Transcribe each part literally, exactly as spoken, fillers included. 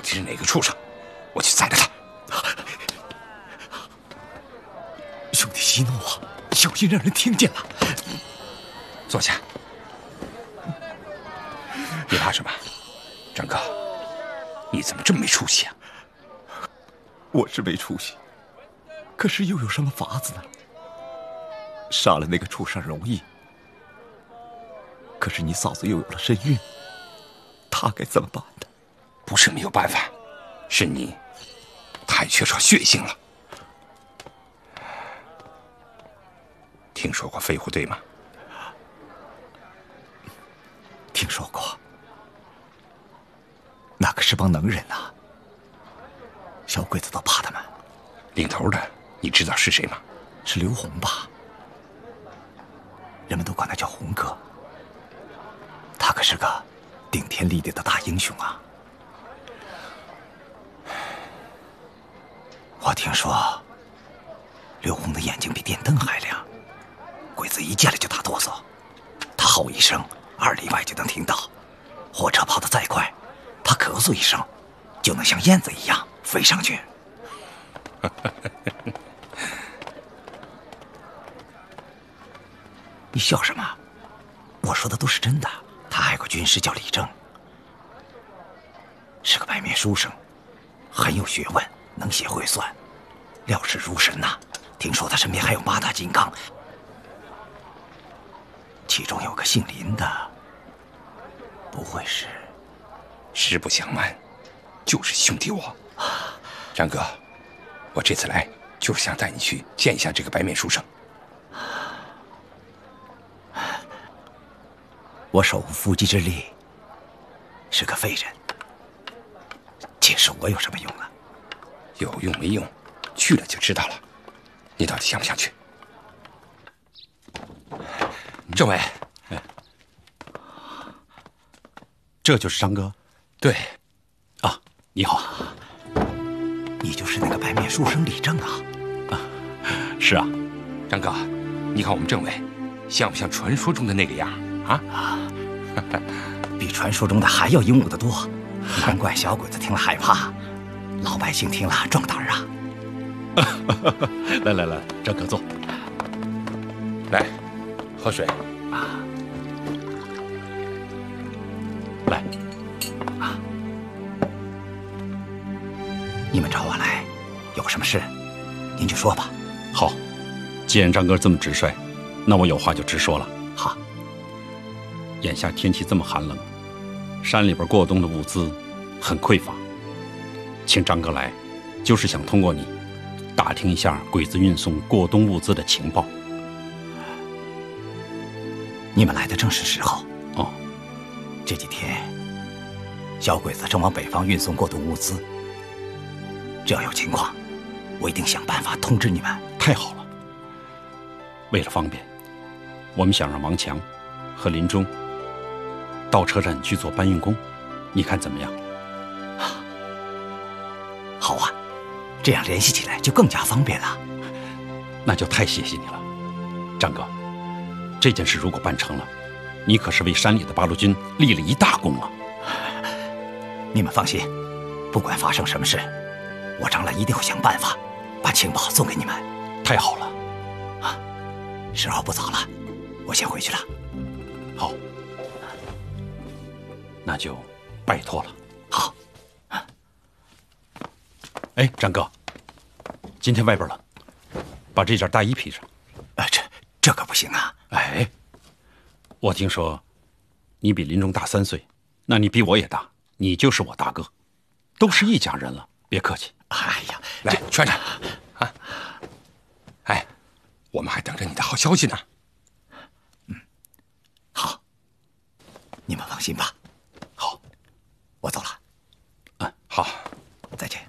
底是哪个畜生，我去宰了他。 兄弟息怒啊，小心让人听见了。 坐下。你怕什么？张哥，你怎么这么没出息啊？ 我是没出息，可是又有什么法子呢？杀了那个畜生容易，可是你嫂子又有了身孕，她该怎么办呢？ 不是没有办法，是你太缺少血性了。听说过飞虎队吗？ 听说过，那可是帮能人呐，小鬼子都怕他们。 领头的你知道是谁吗？ 是刘洪吧？人们都管他叫洪哥，他可是个顶天立地的大英雄啊！我听说刘洪的眼睛比电灯还亮，鬼子一见了就打哆嗦，他吼一声，二里外就能听到；火车跑得再快，他咳嗽一声，就能像燕子一样飞上去。你笑什么？我说的都是真的。他还有个军师叫李正，是个白面书生，很有学问，能写会算，料事如神呐、啊。听说他身边还有八大金刚，其中有个姓林的，不会是？ 实不相瞒，就是兄弟我。张哥，我这次来就是想带你去见一下这个白面书生。 我手无缚鸡之力，是个废人，解释我有什么用啊？ 有用没用，去了就知道了。你到底想不想去？政委， 哎，这就是张哥。 对， 啊，你好， 你就是那个白面书生李正啊？ 啊，是啊。 张哥，你看我们政委像不像传说中的那个样啊？啊， 比传说中的还要英武得多，难怪小鬼子听了害怕，老百姓听了壮胆啊！ 来来来，张哥坐。 来，喝水。 啊， 来。 啊，你们找我来，有什么事，您就说吧。 好，既然张哥这么直率，那我有话就直说了。 好。 眼下天气这么寒冷，山里边过冬的物资很匮乏，请张哥来，就是想通过你打听一下鬼子运送过冬物资的情报。 你们来的正是时候。 哦， 这几天小鬼子正往北方运送过冬物资，只要有情况，我一定想办法通知你们。 太好了。为了方便，我们想让王强和林中到车站去做搬运工，你看怎么样？ 好啊，这样联系起来就更加方便了。 那就太谢谢你了，张哥。这件事如果办成了，你可是为山里的八路军立了一大功啊！ 你们放心，不管发生什么事，我张兰一定会想办法把情报送给你们。 太好了， 啊，时候不早了，我先回去了。 好，那就拜托了。 好。 哎，张哥，今天外边冷，把这件大衣披上。 啊，这这可不行啊！ 哎，我听说你比林中大三岁，那你比我也大，你就是我大哥，都是一家人了，别客气。 哎呀， 来穿上啊！哎，我们还等着你的好消息呢。 嗯，好，你们放心吧。 好， 我走了。 嗯，好， 再见。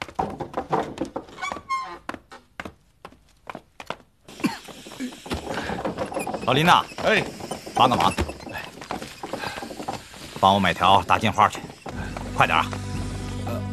老林呐， 哎， 帮个忙，帮我买条大金花去，快点啊！